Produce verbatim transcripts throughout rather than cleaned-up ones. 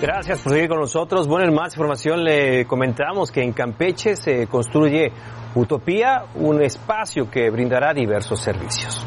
Gracias por seguir con nosotros. Bueno, en más información le comentamos que en Campeche se construye Utopía, un espacio que brindará diversos servicios.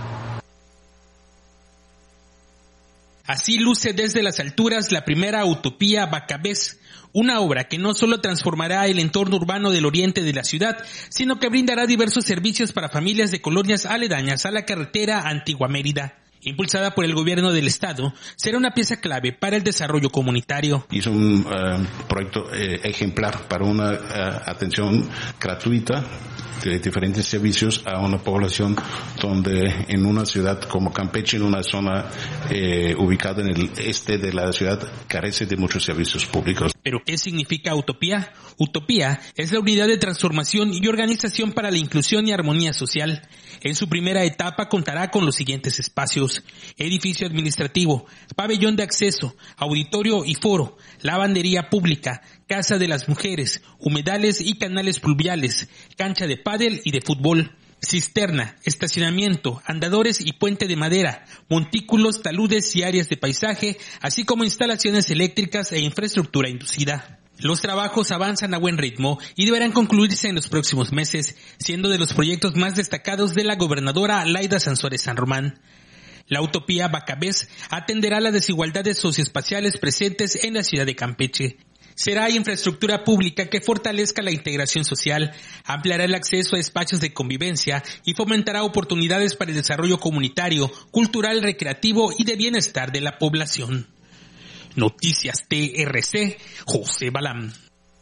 Así luce desde las alturas la primera Utopía Bacabés, una obra que no solo transformará el entorno urbano del oriente de la ciudad, sino que brindará diversos servicios para familias de colonias aledañas a la carretera Antigua Mérida. Impulsada por el gobierno del estado, será una pieza clave para el desarrollo comunitario. Es un uh, proyecto eh, ejemplar para una uh, atención gratuita de diferentes servicios a una población donde en una ciudad como Campeche, en una zona eh, ubicada en el este de la ciudad, carece de muchos servicios públicos. ¿Pero qué significa Utopía? Utopía es la unidad de transformación y organización para la inclusión y armonía social. En su primera etapa contará con los siguientes espacios: edificio administrativo, pabellón de acceso, auditorio y foro, lavandería pública, casa de las mujeres, humedales y canales pluviales, cancha de pádel y de fútbol, cisterna, estacionamiento, andadores y puente de madera, montículos, taludes y áreas de paisaje, así como instalaciones eléctricas e infraestructura inducida. Los trabajos avanzan a buen ritmo y deberán concluirse en los próximos meses, siendo de los proyectos más destacados de la gobernadora Laida Sansores San Román. La Utopía Bacabés atenderá las desigualdades socioespaciales presentes en la ciudad de Campeche. Será infraestructura pública que fortalezca la integración social, ampliará el acceso a espacios de convivencia y fomentará oportunidades para el desarrollo comunitario, cultural, recreativo y de bienestar de la población. Noticias T R C, José Balam.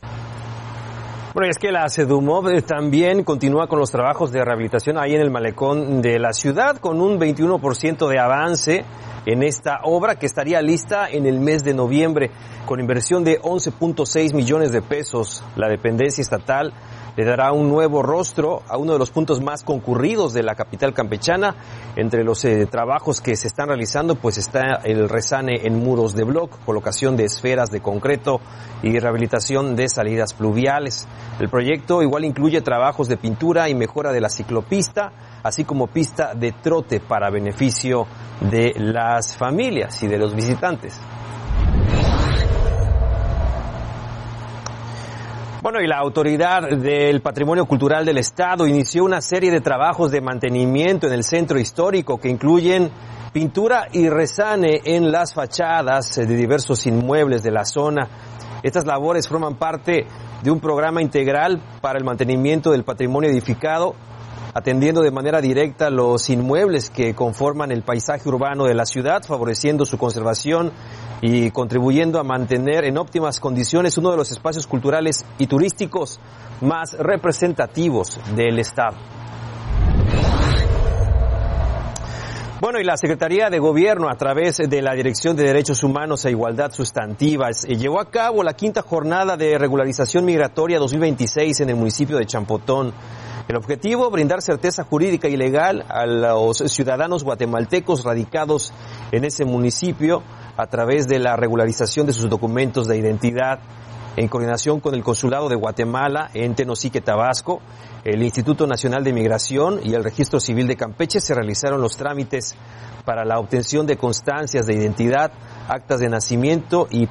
Bueno, y es que la Sedumov también continúa con los trabajos de rehabilitación ahí en el malecón de la ciudad, con un veintiuno por ciento de avance en esta obra que estaría lista en el mes de noviembre, con inversión de once punto seis millones de pesos. La dependencia estatal le dará un nuevo rostro a uno de los puntos más concurridos de la capital campechana. Entre los eh, trabajos que se están realizando, pues está el resane en muros de bloc, colocación de esferas de concreto y rehabilitación de salidas pluviales. El proyecto igual incluye trabajos de pintura y mejora de la ciclopista, así como pista de trote para beneficio de las familias y de los visitantes. Bueno, y la Autoridad del Patrimonio Cultural del Estado inició una serie de trabajos de mantenimiento en el centro histórico que incluyen pintura y resane en las fachadas de diversos inmuebles de la zona. Estas labores forman parte de un programa integral para el mantenimiento del patrimonio edificado, atendiendo de manera directa los inmuebles que conforman el paisaje urbano de la ciudad, favoreciendo su conservación y contribuyendo a mantener en óptimas condiciones uno de los espacios culturales y turísticos más representativos del estado. Bueno, y la Secretaría de Gobierno, a través de la Dirección de Derechos Humanos e Igualdad Sustantiva, llevó a cabo la quinta jornada de regularización migratoria dos mil veintiséis en el municipio de Champotón. El objetivo, brindar certeza jurídica y legal a los ciudadanos guatemaltecos radicados en ese municipio a través de la regularización de sus documentos de identidad. En coordinación con el Consulado de Guatemala en Tenosique, Tabasco, el Instituto Nacional de Migración y el Registro Civil de Campeche se realizaron los trámites para la obtención de constancias de identidad, actas de nacimiento y